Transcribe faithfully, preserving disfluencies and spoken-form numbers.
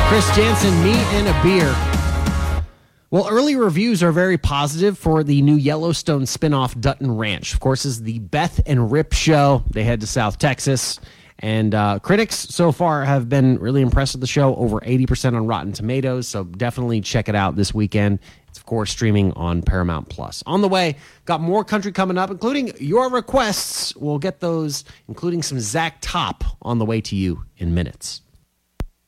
Chris Jansen, Me and a Beer. Well, early reviews are very positive for the new Yellowstone spinoff, Dutton Ranch. Of course, this is the Beth and Rip show. They head to South Texas. And uh, critics so far have been really impressed with the show, over eighty percent on Rotten Tomatoes. So definitely check it out this weekend. It's, of course, streaming on Paramount Plus. On the way, got more country coming up, including your requests. We'll get those, including some Zach Top, on the way to you in minutes.